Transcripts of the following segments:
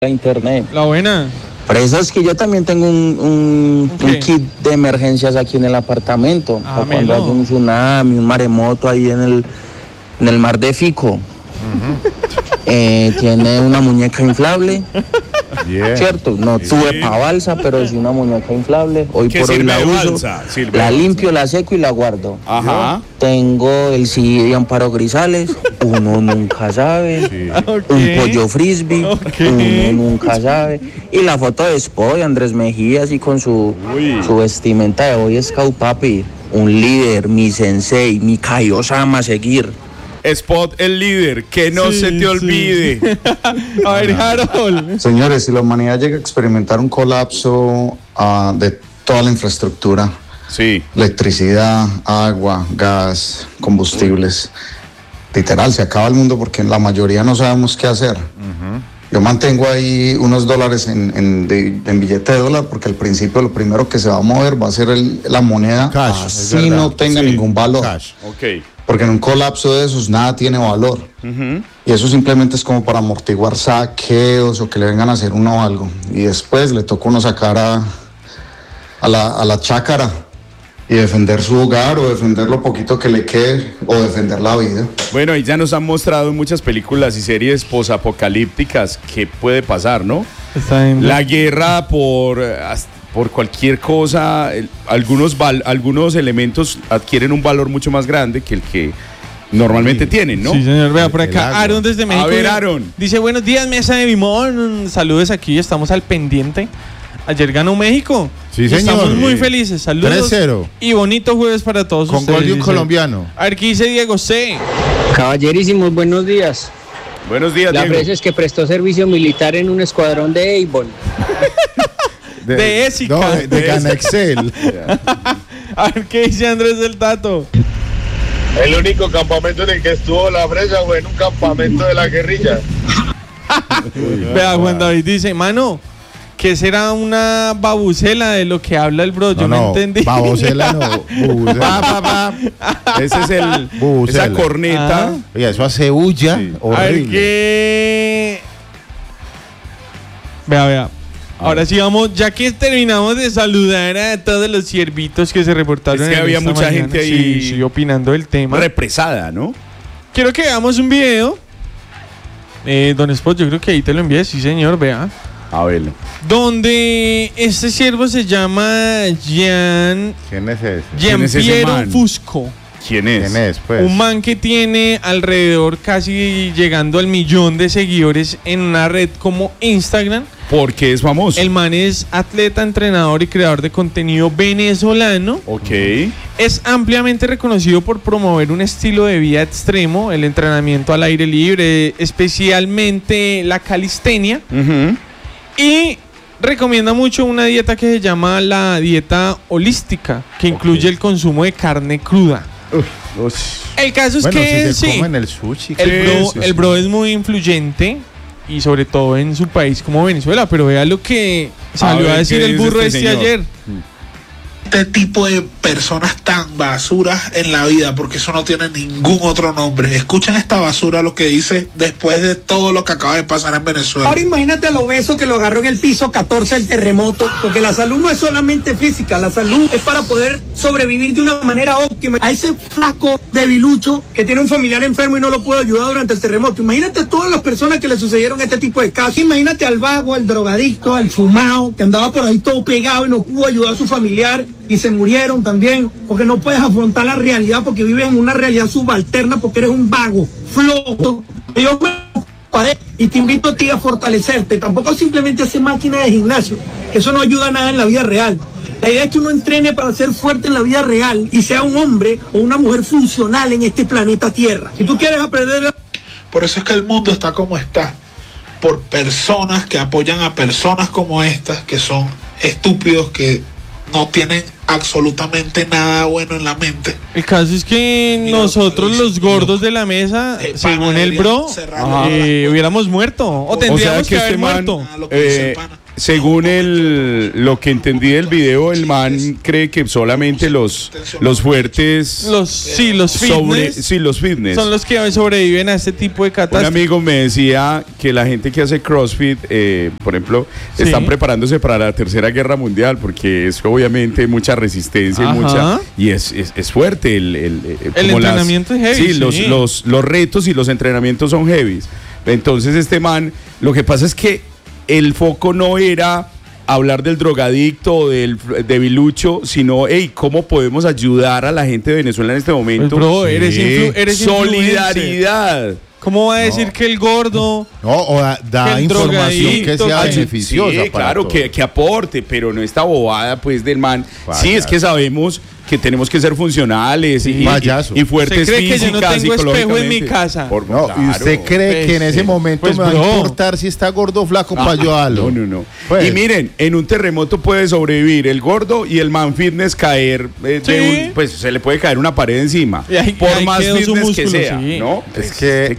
la internet. La buena. Por eso es que yo también tengo un kit de emergencias aquí en el apartamento. Ah, cuando hay un tsunami, un maremoto ahí en el mar de Fico. Tiene una muñeca inflable. Bien. Cierto, no tuve pa' balsa, pero sí una muñeca inflable. Hoy por hoy la uso, la limpio, la seco y la guardo. Ajá. Tengo el CD de Amparo Grisales, uno nunca sabe. Sí. Un pollo frisbee, uno nunca sabe. Y la foto de Spoy, Andrés Mejía, así con su vestimenta de Boy Scout, papi. Un líder, mi sensei, mi Kaiosama a seguir. Spot, el líder, que no se te olvide. A ver, Harold. Señores, si la humanidad llega a experimentar un colapso de toda la infraestructura, electricidad, agua, gas, combustibles, literal, se acaba el mundo porque la mayoría no sabemos qué hacer. Yo mantengo ahí unos dólares en billete de dólar porque al principio lo primero que se va a mover va a ser la moneda, cash, así no tenga ningún valor. Cash. Okay. Porque en un colapso de esos nada tiene valor. Y eso simplemente es como para amortiguar saqueos o que le vengan a hacer uno algo. Y después le toca uno sacar a la chácara y defender su hogar o defender lo poquito que le quede o defender la vida. Bueno, y ya nos han mostrado en muchas películas y series posapocalípticas qué puede pasar, ¿no? La guerra por cualquier cosa, algunos elementos adquieren un valor mucho más grande que el que normalmente tienen, ¿no? Sí, señor, vea por acá, Aaron desde México. A ver, Aaron. Dice, buenos días, mesa de Bimón. Saludos aquí, estamos al pendiente. Ayer ganó México. Sí, señor. Estamos muy felices, saludos. 3-0. Y bonito jueves para todos con ustedes. Con gol de un colombiano. A ver, ¿qué dice Diego C? Caballerísimos, buenos días. Buenos días, La Diego. frase es que prestó servicio militar en un escuadrón de Avon. De Ésica. No, de Canexel. A ver, ¿qué dice Andrés del Tato? El único campamento en el que estuvo la fresa fue en un campamento de la guerrilla. Vea, Juan David dice, mano, ¿qué será una babucela de lo que habla el bro? Yo no entendí. Babocela no. Bubucela. Ese es el Bubucela. esa corneta. Oye, eso hace bulla. Horrible. A ver, ¿qué? Vea. Ahora sí vamos, ya que terminamos de saludar a todos los ciervitos que se reportaron. Es que había mucha gente ahí sí, opinando del tema. Represada, ¿no? Quiero que veamos un video. Don Spot, yo creo que ahí te lo envié, sí señor, vea. A verlo. Donde este siervo se llama ¿Quién es ese? Gianpiero Fusco. ¿Quién es? Pues? Un man que tiene alrededor casi llegando al 1.000.000 de seguidores en una red como Instagram. Porque es famoso. El man es atleta, entrenador y creador de contenido venezolano. Ok. Es ampliamente reconocido por promover un estilo de vida extremo, el entrenamiento al aire libre, especialmente la calistenia. Y recomienda mucho una dieta que se llama la dieta holística, que incluye el consumo de carne cruda. El caso es que si comen el sushi, el bro es muy influyente y sobre todo en su país como Venezuela, pero vea lo que salió a decir el burro ayer. Este tipo de personas tan basuras en la vida, porque eso no tiene ningún otro nombre. Escuchen esta basura lo que dice después de todo lo que acaba de pasar en Venezuela. Ahora imagínate al obeso que lo agarró en el piso 14 el terremoto, porque la salud no es solamente física, la salud es para poder sobrevivir de una manera óptima. A ese flaco debilucho que tiene un familiar enfermo y no lo pudo ayudar durante el terremoto. Imagínate a todas las personas que le sucedieron este tipo de casos. Imagínate al vago, al drogadicto, al fumado, que andaba por ahí todo pegado y no pudo ayudar a su familiar. Y se murieron también, porque no puedes afrontar la realidad, porque vives en una realidad subalterna, porque eres un vago, flojo. Yo y te invito a ti a fortalecerte. Tampoco simplemente hacer máquina de gimnasio, que eso no ayuda a nada en la vida real. La idea es que uno entrene para ser fuerte en la vida real y sea un hombre o una mujer funcional en este planeta Tierra. Si tú quieres aprender... Por eso es que el mundo está como está, por personas que apoyan a personas como estas, que son estúpidos, que no tienen absolutamente nada bueno en la mente. El caso es que nosotros los gordos de la mesa, según el bro, hubiéramos muerto o tendríamos que haber muerto. según lo que entendí del video, el man cree que solamente los fuertes, los fitness, los fitness son los que sobreviven a este tipo de catástrofes. Un amigo me decía que la gente que hace CrossFit, por ejemplo, están preparándose para la Tercera Guerra Mundial, porque es obviamente mucha resistencia y es fuerte el entrenamiento es heavy. Sí, los retos y los entrenamientos son heavy. Entonces este man, lo que pasa es que el foco no era hablar del drogadicto o del debilucho, sino, ¿cómo podemos ayudar a la gente de Venezuela en este momento? Pues, bro, eres solidaridad. ¿Cómo va a decir que el gordo... da información que sea beneficiosa? Sí, claro, que aporte, pero no esta bobada pues del man. Sí, es que sabemos que tenemos que ser funcionales y fuertes físicas, que yo no tengo espejo en mi casa? ¿Y usted cree que en ese momento me va a importar si está gordo o flaco para ayudarlo? No. Pues. Y miren, en un terremoto puede sobrevivir el gordo y el man fitness caer, pues se le puede caer una pared encima, por más fitness que sea, ¿no? Es que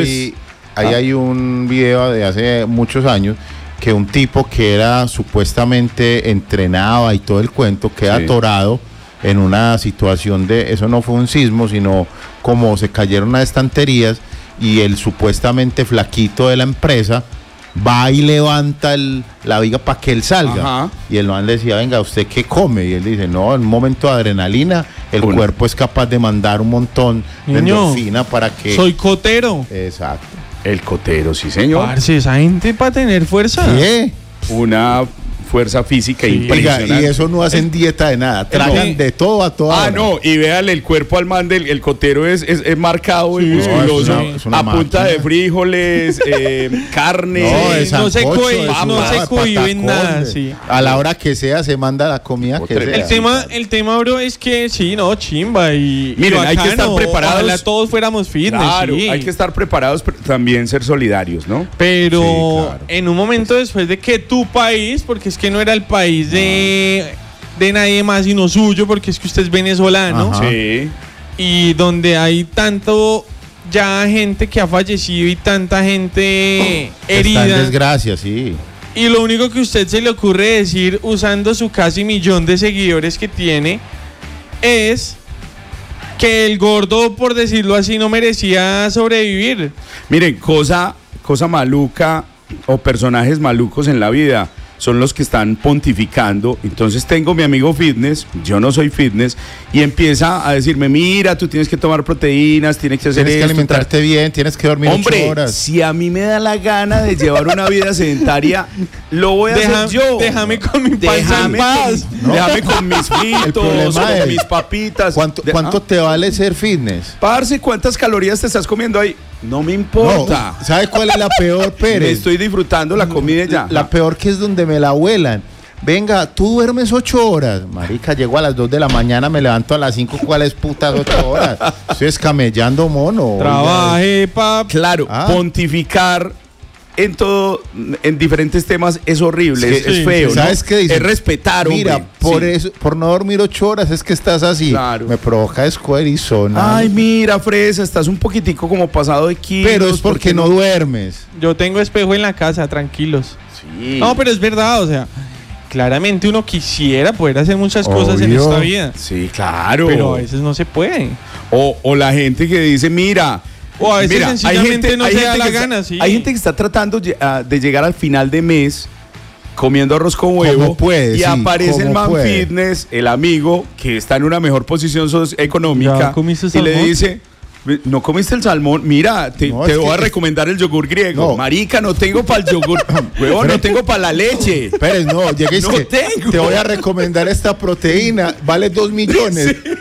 ahí hay un video de hace muchos años que un tipo que era supuestamente entrenaba y todo el cuento queda atorado en una situación eso no fue un sismo, sino como se cayeron las estanterías y el supuestamente flaquito de la empresa va y levanta la viga para que él salga. Y el man le decía, venga, ¿usted qué come? Y él dice, no, en un momento de adrenalina el cuerpo es capaz de mandar un montón de endorfina para que... Soy cotero. Exacto. El cotero, sí señor. Parce, esa gente para tener fuerza. ¿Qué? Una fuerza física impresionante. Y eso no hacen dieta de nada, tragan de todo a toda hora. No, y véale el cuerpo al man el cotero es marcado y musculoso, a punta de frijoles, carne, no se cohibe en nada. A la hora que sea se manda la comida que sea. El tema, bro, es que chimba y miren, hay que estar preparados. Ojalá todos fuéramos fitness. Claro, hay que estar preparados, pero también ser solidarios, ¿no? Pero en un momento después de que tu país, porque es que no era el país de nadie más sino suyo, porque es que usted es venezolano. Sí. Y donde hay tanto ya gente que ha fallecido y tanta gente herida. Está en desgracia, sí. Y lo único que a usted se le ocurre decir, usando su casi 1 millón de seguidores que tiene, es que el gordo, por decirlo así, no merecía sobrevivir. Miren, cosa maluca o personajes malucos en la vida son los que están pontificando. Entonces tengo mi amigo fitness, yo no soy fitness, y empieza a decirme, mira, tú tienes que tomar proteínas, tienes que hacer tienes que alimentarte bien, tienes que dormir 8 horas. Si a mí me da la gana de llevar una vida sedentaria, lo voy a hacer yo. Déjame con mi panza en paz. Déjame con mis fritos, con mis papitas. ¿Cuánto te vale ser fitness? Parce, ¿cuántas calorías te estás comiendo ahí? No me importa. No, ¿sabe cuál es la peor, Pérez? Me estoy disfrutando la comida ya. La peor que es donde me la vuelan. Venga, tú duermes 8 horas. Marica, llego a las 2 de la mañana, me levanto a las 5. ¿Cuáles putas 8 horas? Estoy escamellando mono. Trabaje, pap. Claro, pontificar en todo, en diferentes temas es horrible, es feo, ¿no? ¿Sabes qué dice? Es respetar, mira, eso, por no dormir 8 horas es que estás así. Claro. Me provoca Arizona. Ay, mira, Fresa, estás un poquitico como pasado de kilos. Pero es porque no duermes. Yo tengo espejo en la casa, tranquilos. Sí. No, pero es verdad, o sea, claramente uno quisiera poder hacer muchas cosas en esta vida. Sí, claro. Pero a veces no se puede. O la gente que dice, mira... O a veces sencillamente no se da la gana, sí. Hay gente que está tratando de llegar al final de mes comiendo arroz con huevo y aparece el man fitness, el amigo que está en una mejor posición económica y le dice, ¿no comiste el salmón? Mira, te voy a recomendar el yogur griego. No. Marica, no tengo para el yogur. Huevo, no tengo para la leche. Pérez, no, llegues que tengo. Te voy a recomendar esta proteína, vale 2 millones. Sí.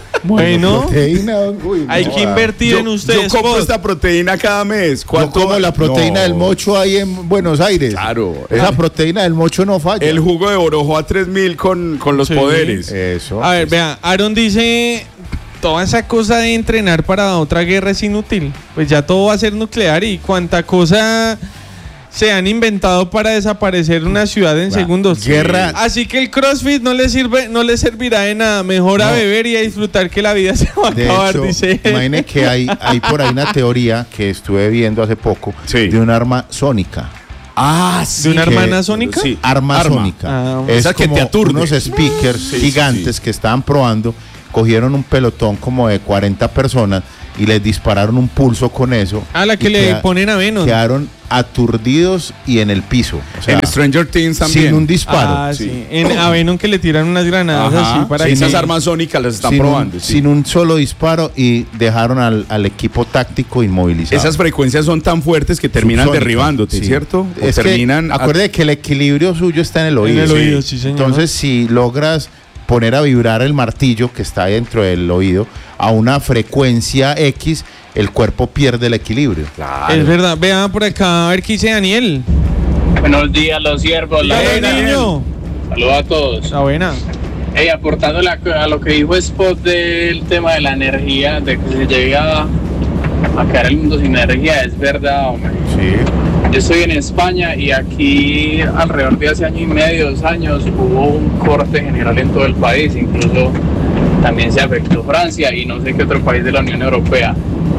Bueno, proteína, hay que invertir en ustedes. Yo compro esta proteína cada mes. ¿Cuánto? Yo como la proteína del mocho ahí en Buenos Aires. Claro. Esa proteína del mocho no falla. El jugo de Orojo a 3.000 con los poderes. Eso. A ver, vea, Aaron dice, toda esa cosa de entrenar para otra guerra es inútil. Pues ya todo va a ser nuclear y cuánta cosa... se han inventado para desaparecer una ciudad en segundos. Guerra. Así que el CrossFit no le servirá de nada. Mejor a beber y a disfrutar que la vida se va a acabar, dice. Imagine que hay por ahí una teoría que estuve viendo hace poco de un arma sónica. ¿De una hermana sónica? Sí, arma sónica. Es esa que como te aturde. unos speakers gigantes que estaban probando, cogieron un pelotón como de 40 personas y les dispararon un pulso con eso. La que le ponen a Venom. Quedaron aturdidos y en el piso. O sea, en Stranger Things también. Sin un disparo. Sí. A Venom que le tiran unas granadas así para que... Esas armas sónicas las están probando. Sin un solo disparo y dejaron al equipo táctico inmovilizado. Esas frecuencias son tan fuertes que terminan derribándote, ¿cierto? Es terminan acuérdate que el equilibrio suyo está en el oído. En el oído, sí, señor. Entonces, si logras poner a vibrar el martillo que está dentro del oído a una frecuencia X, el cuerpo pierde el equilibrio. Claro. Es verdad. Vean por acá, a ver qué dice Daniel. Buenos días, los siervos. Niño. Saludos a todos. La buena. Aportando a lo que dijo Spot del tema de la energía, de que se llegue a quedar el mundo sin energía, es verdad, hombre. Sí. Yo estoy en España y aquí alrededor de hace año y medio, 2 años, hubo un corte general en todo el país, incluso también se afectó Francia y no sé qué otro país de la Unión Europea.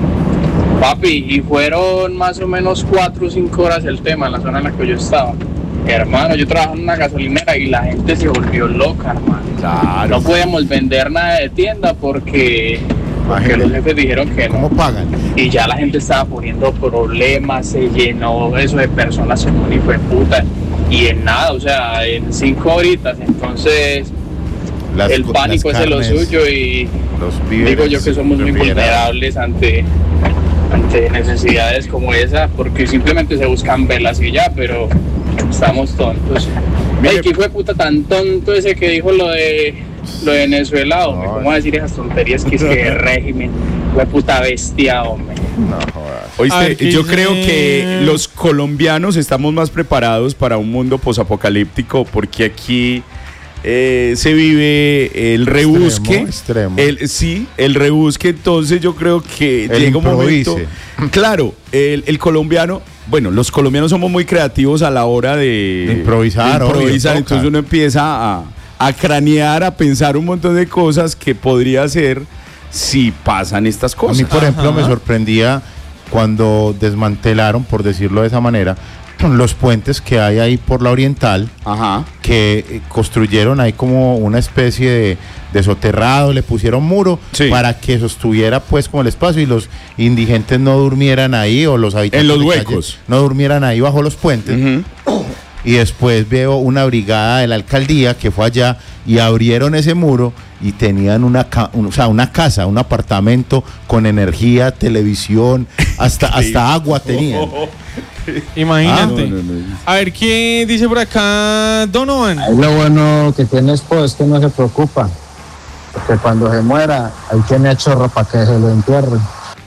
Papi, y fueron más o menos 4 o 5 horas el tema en la zona en la que yo estaba. Hermano, yo trabajaba en una gasolinera y la gente se volvió loca, hermano. Claro. No podíamos vender nada de tienda porque los jefes dijeron que no. ¿Cómo pagan? Y ya la gente estaba poniendo problemas, se llenó eso de personas como un hijo de puta. Y en nada, o sea, en 5 horitas. Entonces, el pánico es lo suyo y digo yo que somos muy vulnerables ante necesidades como esa, porque simplemente se buscan velas y ya, pero estamos tontos. ¿Qué fue puta tan tonto ese que dijo lo de Venezuela, hombre? ¿Cómo va a decir esas tonterías que es que el régimen fue puta bestia, hombre? No jodas. Oíste, yo creo que los colombianos estamos más preparados para un mundo posapocalíptico porque aquí se vive el rebusque. Extremo. El rebusque, entonces yo creo que llega un momento. Claro, el colombiano, bueno, los colombianos somos muy creativos a la hora de improvisar. Entonces uno empieza a cranear, a pensar un montón de cosas que podría hacer si pasan estas cosas. A mí, por ejemplo, me sorprendía cuando desmantelaron, por decirlo de esa manera, los puentes que hay ahí por la Oriental, que construyeron ahí como una especie de soterrado, le pusieron muro para que sostuviera pues como el espacio y los indigentes no durmieran ahí o los habitantes en los de huecos calle no durmieran ahí bajo los puentes. Y después veo una brigada de la alcaldía que fue allá y abrieron ese muro y tenían una casa, un apartamento con energía, televisión, hasta agua tenían. Imagínate. A ver, ¿qué dice por acá Donovan? Lo bueno que tiene Spot es que no se preocupa, porque cuando se muera, ahí tiene chorro para que se lo entierre.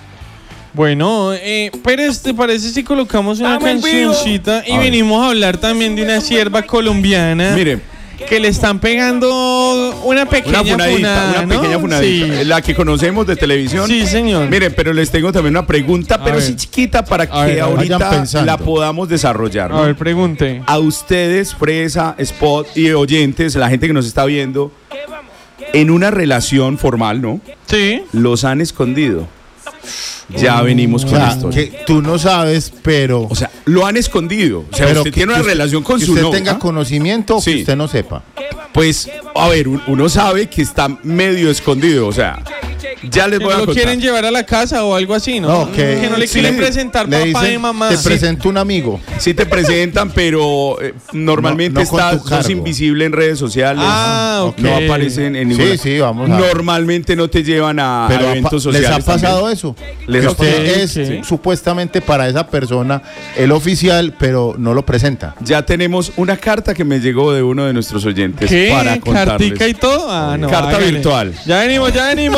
Bueno, Pérez, ¿te parece si colocamos una cancioncita y venimos a hablar también de una sierva colombiana? Mire, que le están pegando una pequeña funadita, sí. La que conocemos de televisión. Sí, señor. Miren, pero les tengo también una pregunta, pero sí chiquita para que ahorita la podamos desarrollar, ¿no? A ver, pregunte. A ustedes, Fresa, Spot y oyentes, la gente que nos está viendo, en una relación formal, ¿no? Sí. ¿Los han escondido? Ya venimos con esto. Que tú no sabes, pero... O sea, lo han escondido. O sea, usted tiene una relación con su novia. Que usted tenga conocimiento o que usted no sepa. Pues, a ver, uno sabe que está medio escondido. O sea, ya les voy a contar. ¿Lo quieren llevar a la casa o algo así, no? No, que no le quieren presentar papá y mamá. Te presento un amigo. Sí te presentan, pero normalmente sos invisible en redes sociales. No aparecen en ninguna. Sí, vamos a... Normalmente no te llevan a eventos sociales. ¿Les ha pasado eso? Que usted es supuestamente para esa persona el oficial, pero no lo presenta. Ya tenemos una carta que me llegó de uno de nuestros oyentes para contarles. ¿Cartica y todo? Carta virtual. Ya venimos.